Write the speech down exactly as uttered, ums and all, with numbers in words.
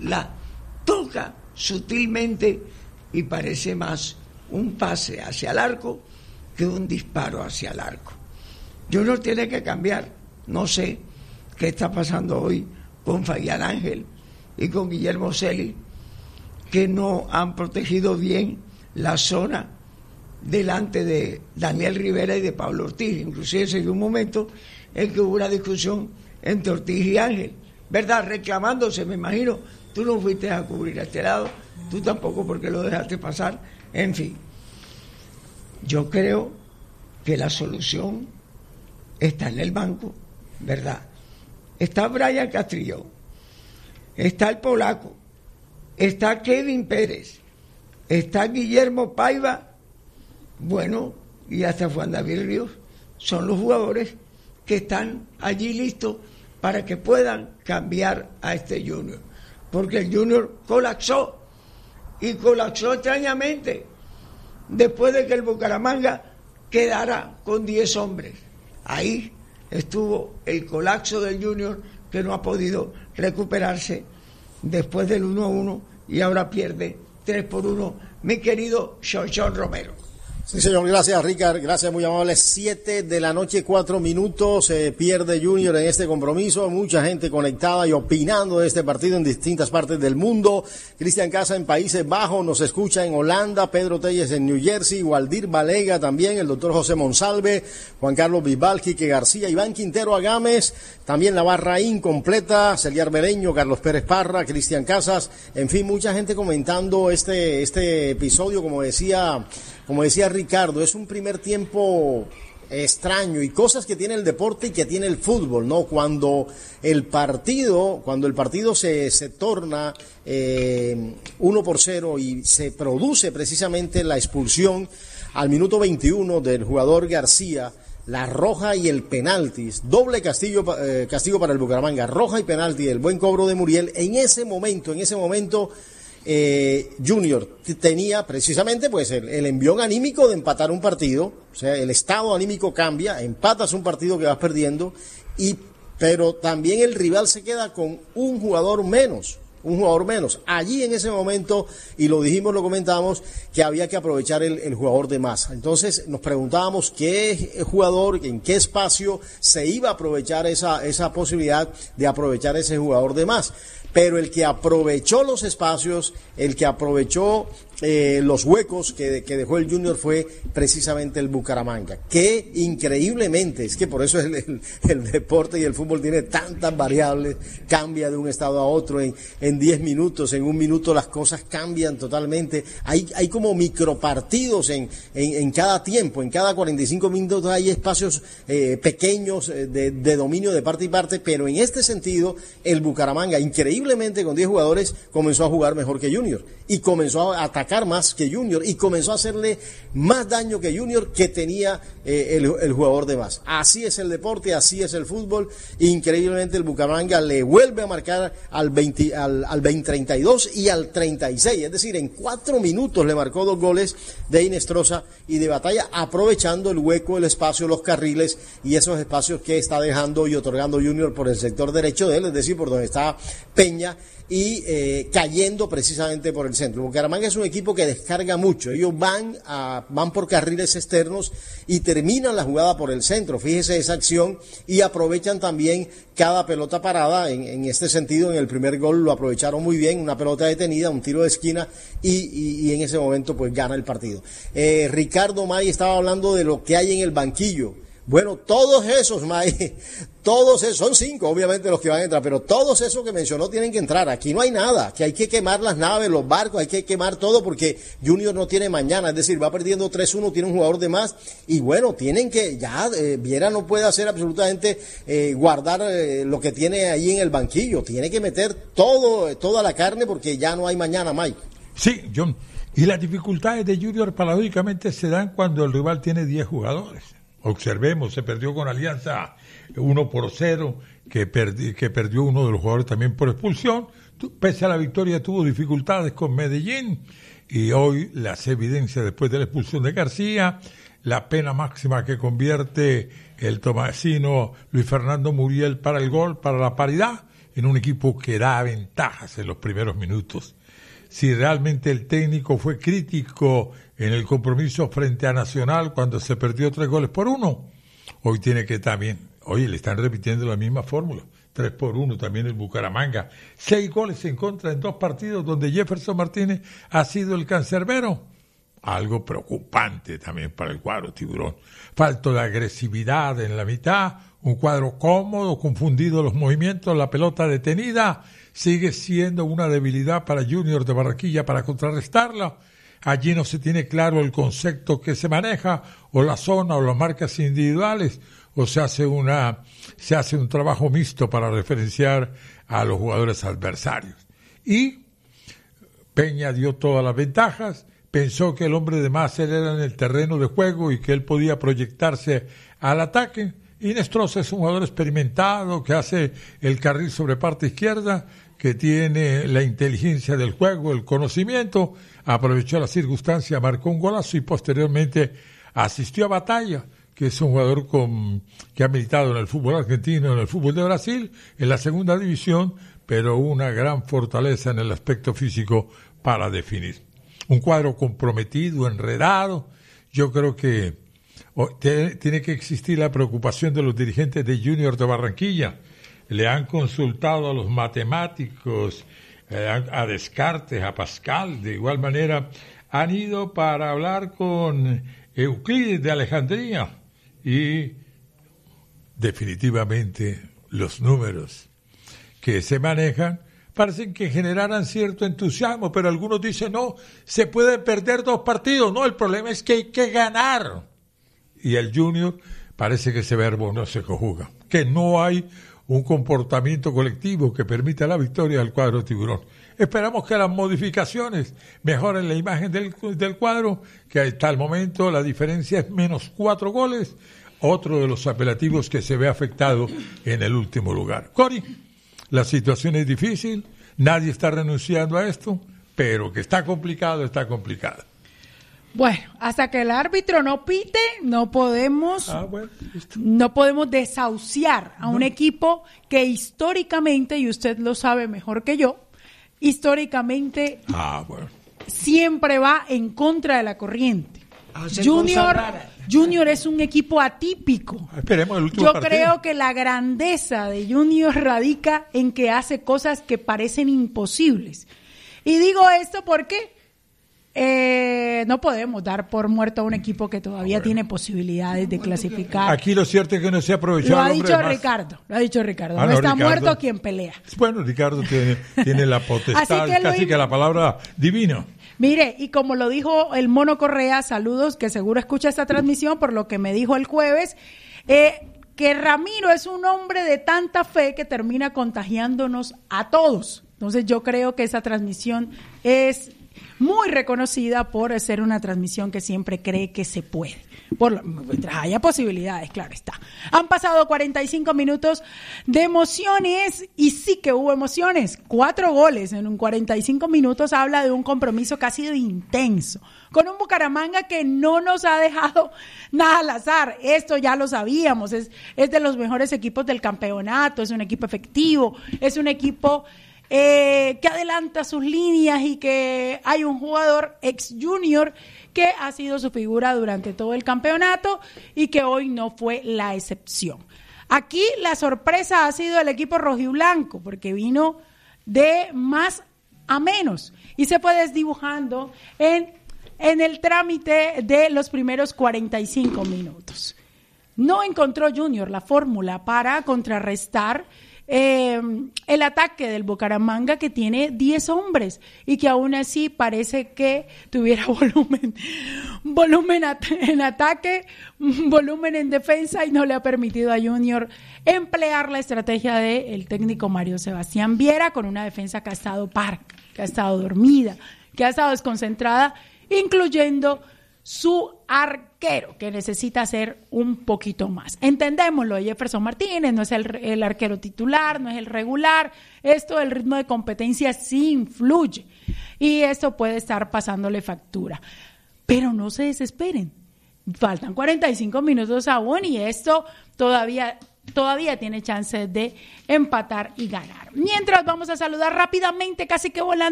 la toca sutilmente y parece más un pase hacia el arco que un disparo hacia el arco. Junior tiene que cambiar. No sé qué está pasando hoy con Fabián Ángel y con Guillermo Celi, que no han protegido bien la zona delante de Daniel Rivera y de Pablo Ortiz. Inclusive se dio un momento en que hubo una discusión entre Ortiz y Ángel, ¿verdad? Reclamándose, me imagino. Tú no fuiste a cubrir a este lado, tú tampoco porque lo dejaste pasar. En fin, yo creo que la solución está en el banco, ¿verdad? Está Brian Castrillón, está el polaco, está Kevin Pérez, está Guillermo Paiva, bueno, y hasta Juan David Ríos. Son los jugadores que están allí listos para que puedan cambiar a este Junior, porque el Junior colapsó y colapsó extrañamente después de que el Bucaramanga quedara con diez hombres. Ahí estuvo el colapso del Junior, que no ha podido recuperarse después del uno a uno y ahora pierde tres por uno, mi querido Xochón Romero. Sí, señor, gracias, Ricard, gracias, muy amable. Siete de la noche, cuatro minutos, se eh, pierde Junior en este compromiso, mucha gente conectada y opinando de este partido en distintas partes del mundo. Cristian Casa en Países Bajos, nos escucha en Holanda, Pedro Telles en New Jersey, Waldir Balega también, el doctor José Monsalve, Juan Carlos Bisbal, Quique García, Iván Quintero Agames, también la barra incompleta, Celiar Mereño, Carlos Pérez Parra, Cristian Casas, en fin, mucha gente comentando este, este episodio, como decía... Como decía Ricardo, es un primer tiempo extraño y cosas que tiene el deporte y que tiene el fútbol, ¿no? Cuando el partido, cuando el partido se, se torna eh, uno por cero y se produce precisamente la expulsión al minuto veintiuno del jugador García, la roja y el penalti, doble castigo, eh, castigo para el Bucaramanga, roja y penalti, el buen cobro de Muriel, en ese momento, en ese momento... Eh, Junior tenía precisamente pues el, el envión anímico de empatar un partido, o sea, el estado anímico cambia, empatas un partido que vas perdiendo, y pero también el rival se queda con un jugador menos, un jugador menos. Allí en ese momento, y lo dijimos, lo comentamos, que había que aprovechar el, el jugador de más. Entonces nos preguntábamos qué jugador, en qué espacio se iba a aprovechar esa, esa posibilidad de aprovechar ese jugador de más. Pero el que aprovechó los espacios, el que aprovechó eh, los huecos que, que dejó el Junior fue precisamente el Bucaramanga, que increíblemente, es que por eso el, el, el deporte y el fútbol tiene tantas variables, cambia de un estado a otro en, en diez minutos, en un minuto las cosas cambian totalmente, hay, hay como micropartidos en, en, en cada tiempo, en cada cuarenta y cinco minutos hay espacios eh, pequeños de, de dominio de parte y parte, pero en este sentido el Bucaramanga, increíble con diez jugadores, comenzó a jugar mejor que Junior y comenzó a atacar más que Junior y comenzó a hacerle más daño que Junior, que tenía eh, el, el jugador de más. Así es el deporte, así es el fútbol. Increíblemente el Bucaramanga le vuelve a marcar al veinte, al, al veinte, treinta y dos y al treinta y seis, es decir, en cuatro minutos le marcó dos goles de Inestrosa y de Batalla, aprovechando el hueco, el espacio, los carriles y esos espacios que está dejando y otorgando Junior por el sector derecho de él, es decir, por donde está Peña, y eh, cayendo precisamente por el centro. Bucaramanga es un equipo que descarga mucho, ellos van a, van por carriles externos y terminan la jugada por el centro, fíjese esa acción, y aprovechan también cada pelota parada. En, en este sentido, en el primer gol lo aprovecharon muy bien, una pelota detenida, un tiro de esquina, y, y, y en ese momento pues gana el partido. eh, Ricardo May estaba hablando de lo que hay en el banquillo. Bueno, todos esos, May, todos esos, son cinco obviamente los que van a entrar, pero todos esos que mencionó tienen que entrar. Aquí no hay nada, que hay que quemar las naves, los barcos, hay que quemar todo porque Junior no tiene mañana, es decir, va perdiendo tres uno, tiene un jugador de más, y bueno, tienen que, ya, eh, Viera no puede hacer absolutamente eh, guardar eh, lo que tiene ahí en el banquillo, tiene que meter todo, toda la carne porque ya no hay mañana, Mike. Sí, John, y las dificultades de Junior paradójicamente se dan cuando el rival tiene diez jugadores. Observemos, se perdió con Alianza uno por cero, que, perdi, que perdió uno de los jugadores también por expulsión. Pese a la victoria tuvo dificultades con Medellín, y hoy las evidencias después de la expulsión de García, la pena máxima que convierte el tomasino Luis Fernando Muriel para el gol, para la paridad, en un equipo que da ventajas en los primeros minutos. Si realmente el técnico fue crítico en el compromiso frente a Nacional cuando se perdió tres goles por uno, hoy tiene que también, oye, le están repitiendo la misma fórmula, tres por uno también el Bucaramanga, seis goles en contra en dos partidos donde Jefferson Martínez ha sido el cancerbero, algo preocupante también para el cuadro tiburón. Falta de agresividad en la mitad, un cuadro cómodo, confundido los movimientos, la pelota detenida, sigue siendo una debilidad para Junior de Barranquilla para contrarrestarla. Allí no se tiene claro el concepto que se maneja, o la zona, o las marcas individuales, o se hace una, se hace un trabajo mixto para referenciar a los jugadores adversarios. Y Peña dio todas las ventajas, pensó que el hombre de más era en el terreno de juego y que él podía proyectarse al ataque. Y Inestrosa es un jugador experimentado que hace el carril sobre parte izquierda, que tiene la inteligencia del juego, el conocimiento, aprovechó la circunstancia, marcó un golazo y posteriormente asistió a Batalla, que es un jugador con, que ha militado en el fútbol argentino, en el fútbol de Brasil, en la segunda división, pero una gran fortaleza en el aspecto físico para definir. Un cuadro comprometido, enredado. Yo creo que tiene que existir la preocupación de los dirigentes de Junior de Barranquilla. Le han consultado a los matemáticos, eh, a Descartes, a Pascal, de igual manera han ido para hablar con Euclides de Alejandría y definitivamente los números que se manejan parecen que generaran cierto entusiasmo, pero algunos dicen, no, se pueden perder dos partidos, no, el problema es que hay que ganar. Y el Junior parece que ese verbo no se conjuga, que no hay un comportamiento colectivo que permita la victoria del cuadro tiburón. Esperamos que las modificaciones mejoren la imagen del, del cuadro, que hasta el momento la diferencia es menos cuatro goles, otro de los apelativos que se ve afectado en el último lugar. Cori, la situación es difícil, nadie está renunciando a esto, pero que está complicado, está complicado. Bueno, hasta que el árbitro no pite, no podemos, ah, bueno, no podemos desahuciar a no. un equipo que históricamente, y usted lo sabe mejor que yo, históricamente ah, bueno. siempre va en contra de la corriente. Junior, Junior es un equipo atípico. Esperemos el último Yo partido. creo que la grandeza de Junior radica en que hace cosas que parecen imposibles. Y digo esto porque Eh, no podemos dar por muerto a un equipo que todavía bueno. tiene posibilidades de clasificar. Aquí lo cierto es que no se ha aprovechado. Lo ha el dicho hombre Ricardo, lo ha dicho Ricardo. Ah, no, no está Ricardo. muerto quien pelea. Bueno, Ricardo tiene, tiene la potestad, que casi lo... que la palabra divina. Mire, y como lo dijo el Mono Correa, saludos, que seguro escucha esta transmisión por lo que me dijo el jueves, eh, que Ramiro es un hombre de tanta fe que termina contagiándonos a todos. Entonces yo creo que esa transmisión es muy reconocida por ser una transmisión que siempre cree que se puede. Por lo, haya posibilidades, claro está. Han pasado cuarenta y cinco minutos de emociones y sí que hubo emociones. Cuatro goles en un cuarenta y cinco minutos habla de un compromiso que ha sido intenso. Con un Bucaramanga que no nos ha dejado nada al azar. Esto ya lo sabíamos. Es, es de los mejores equipos del campeonato. Es un equipo efectivo. Es un equipo Eh, que adelanta sus líneas y que hay un jugador ex Junior que ha sido su figura durante todo el campeonato y que hoy no fue la excepción. Aquí la sorpresa ha sido el equipo rojiblanco porque vino de más a menos y se fue desdibujando en, en el trámite de los primeros cuarenta y cinco minutos. No encontró Junior la fórmula para contrarrestar Eh, el ataque del Bucaramanga, que tiene diez hombres y que aún así parece que tuviera volumen volumen at- en ataque, volumen en defensa, y no le ha permitido a Junior emplear la estrategia del técnico Mario Sebastián Viera, con una defensa que ha estado parca, que ha estado dormida, que ha estado desconcentrada, incluyendo su arquero, que necesita hacer un poquito más. Entendémoslo, Jefferson Martínez no es el, el arquero titular, no es el regular. Esto, el ritmo de competencia sí influye y esto puede estar pasándole factura. Pero no se desesperen, faltan cuarenta y cinco minutos aún y esto todavía todavía tiene chances de empatar y ganar. Mientras vamos a saludar rápidamente, casi que volando,